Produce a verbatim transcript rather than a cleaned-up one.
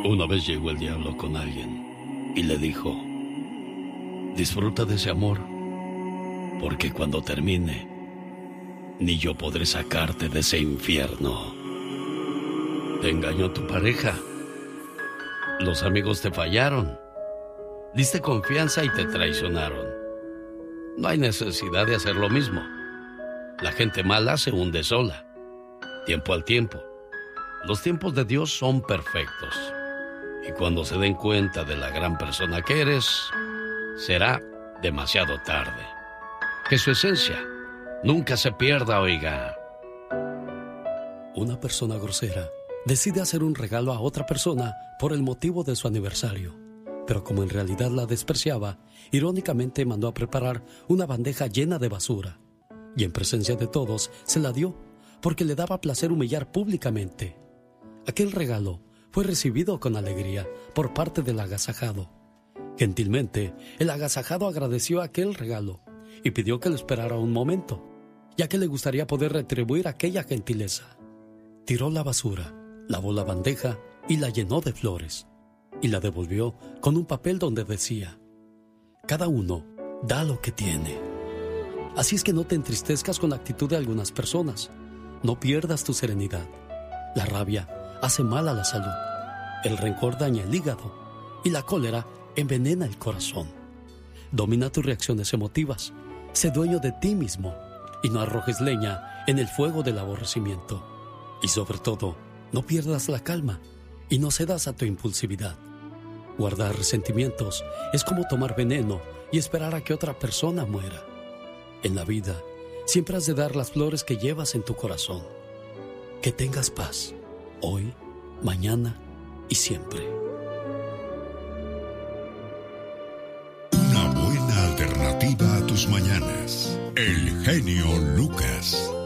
Una vez llegó el diablo con alguien y le dijo: disfruta de ese amor, porque cuando termine, ni yo podré sacarte de ese infierno. Te engañó tu pareja. Los amigos te fallaron. Diste confianza y te traicionaron. No hay necesidad de hacer lo mismo. La gente mala se hunde sola. Tiempo al tiempo. Los tiempos de Dios son perfectos. Y cuando se den cuenta de la gran persona que eres, será demasiado tarde. Que su esencia nunca se pierda, oiga. Una persona grosera decide hacer un regalo a otra persona por el motivo de su aniversario. Pero como en realidad la despreciaba, irónicamente mandó a preparar una bandeja llena de basura. Y en presencia de todos se la dio, porque le daba placer humillar públicamente. Aquel regalo fue recibido con alegría por parte del agasajado. Gentilmente, el agasajado agradeció aquel regalo y pidió que lo esperara un momento, ya que le gustaría poder retribuir aquella gentileza. Tiró la basura, lavó la bandeja y la llenó de flores, y la devolvió con un papel donde decía: cada uno da lo que tiene. Así es que no te entristezcas con la actitud de algunas personas. No pierdas tu serenidad. La rabia hace mal a la salud. El rencor daña el hígado y la cólera envenena el corazón. Domina tus reacciones emotivas. Sé dueño de ti mismo y no arrojes leña en el fuego del aborrecimiento. Y sobre todo, no pierdas la calma y no cedas a tu impulsividad. Guardar resentimientos es como tomar veneno y esperar a que otra persona muera. En la vida, siempre has de dar las flores que llevas en tu corazón. Que tengas paz, hoy, mañana y siempre. Una buena alternativa a tus mañanas. El genio Lucas.